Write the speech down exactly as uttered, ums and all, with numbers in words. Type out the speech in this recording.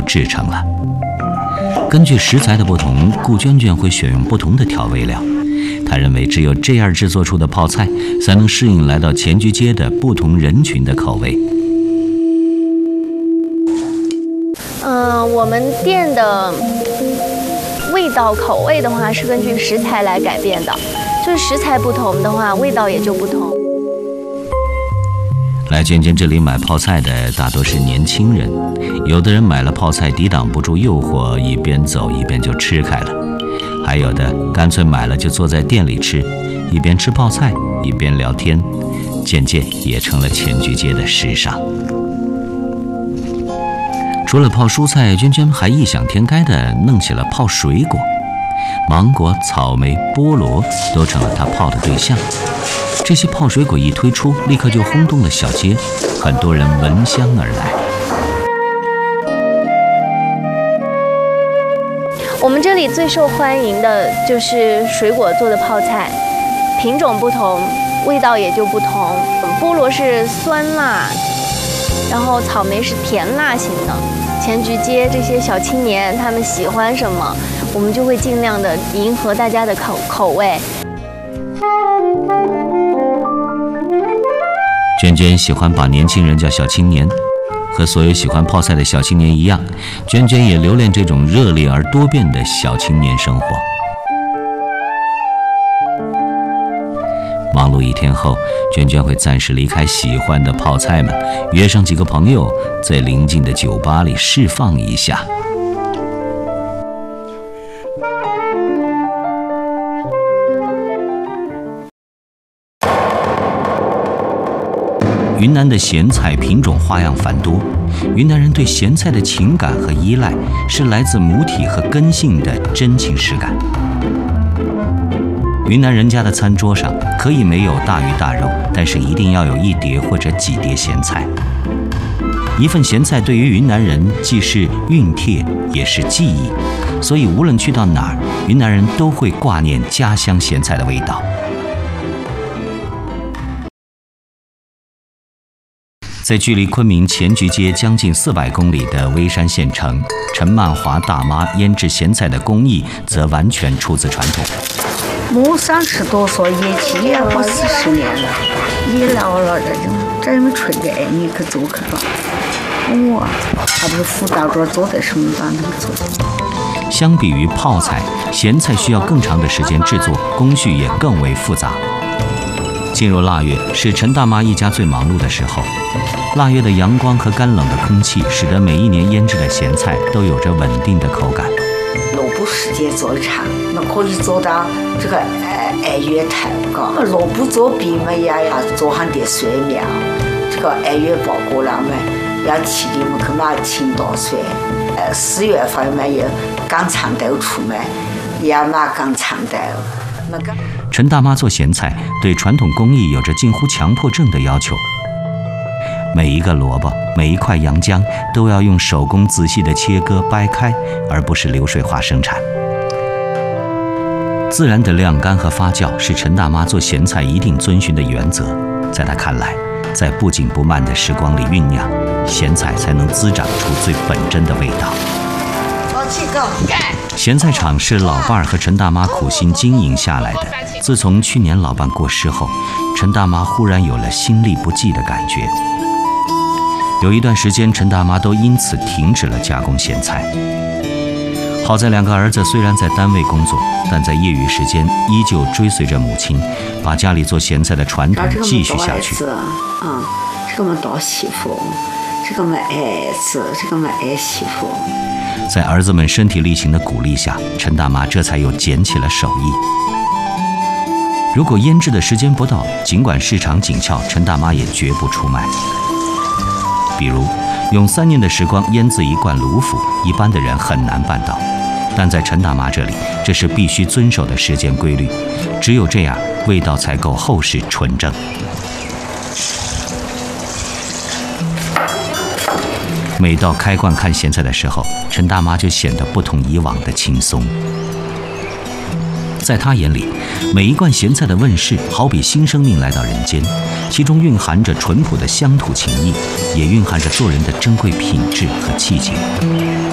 制成了。根据食材的不同，顾娟娟会选用不同的调味料。她认为，只有这样制作出的泡菜，才能适应来到前居街的不同人群的口味。 嗯、呃，我们店的味道口味的话，是根据食材来改变的，就是食材不同的话，味道也就不同。 来娟娟这里买泡菜的大多是年轻人，有的人买了泡菜抵挡不住诱惑，一边走一边就吃开了，还有的干脆买了就坐在店里吃，一边吃泡菜一边聊天，渐渐也成了前居街的时尚。除了泡蔬菜，娟娟还异想天开地弄起了泡水果，芒果、草莓、菠萝都成了她泡的对象。这些泡水果一推出，立刻就轰动了小街，很多人闻香而来。 我们这里最受欢迎的就是水果做的泡菜，品种不同，味道也就不同。菠萝是酸辣，然后草莓是甜辣型的。前居街这些小青年他们喜欢什么，我们就会尽量的迎合大家的口口味。 娟娟喜欢把年轻人叫小青年，和所有喜欢泡菜的小青年一样，娟娟也留恋这种热烈而多变的小青年生活。忙碌一天后，娟娟会暂时离开喜欢的泡菜们，约上几个朋友，在邻近的酒吧里释放一下。云南的咸菜品种花样繁多，云南人对咸菜的情感和依赖是来自母体和根性的真情实感。云南人家的餐桌上可以没有大鱼大肉，但是一定要有一碟或者几碟咸菜。一份咸菜对于云南人既是熨帖，也是记忆，所以无论去到哪儿，云南人都会挂念家乡咸菜的味道。在距离昆明前居街将近四百公里的微山县城，陈曼华大妈腌制咸菜的工艺则完全出自传统。 我三十多岁，也起也过四十年了，也老了这种，这么纯的哎，你去做去吧。哇，还不是辅导着做的什么吧？能做。 相比于泡菜，咸菜需要更长的时间制作，工序也更为复杂。进入腊月是陈大妈一家最忙碌的时候，腊月的阳光和干冷的空气，使得每一年腌制的咸菜都有着稳定的口感。 萝卜时间最长，那可以做到这个二二月头嘎。萝卜做饼嘛，也要做上点水苗。这个二月报过了嘛，要提里面去买青大蒜。呃，四月份嘛有干长豆出嘛，也要买干长豆。那个。 陈大妈做咸菜对传统工艺有着近乎强迫症的要求，每一个萝卜、每一块洋姜都要用手工仔细地切割掰开，而不是流水化生产。自然的晾干和发酵是陈大妈做咸菜一定遵循的原则。在她看来，在不紧不慢的时光里酝酿，咸菜才能滋长出最本真的味道。咸菜厂是老伴儿和陈大妈苦心经营下来的。自从去年老伴过世后，陈大妈忽然有了心力不济的感觉。有一段时间，陈大妈都因此停止了加工咸菜。好在两个儿子虽然在单位工作，但在业余时间依旧追随着母亲，把家里做咸菜的传统继续下去。 嗯，这个么大媳妇，这个么儿子，这个么儿媳妇。 在儿子们身体力行的鼓励下，陈大妈这才又捡起了手艺。如果腌制的时间不到，尽管市场紧俏，陈大妈也绝不出卖。比如，用三年的时光腌制一罐卤腐，一般的人很难办到，但在陈大妈这里，这是必须遵守的时间规律。只有这样，味道才够厚实纯正。每到开罐看咸菜的时候，陈大妈就显得不同以往的轻松。在她眼里，每一罐咸菜的问世，好比新生命来到人间，其中蕴含着淳朴的乡土情谊，也蕴含着做人的珍贵品质和气节。